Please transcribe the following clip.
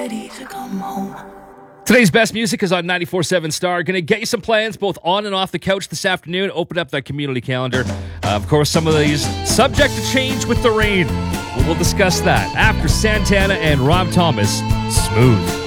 ready to come home. Today's best music is on 94.7 Star. Going to get you some plans both on and off the couch this afternoon. Open up that community calendar. Of course, some of these subject to change with the rain. We'll discuss that after Santana and Rob Thomas. Smooth.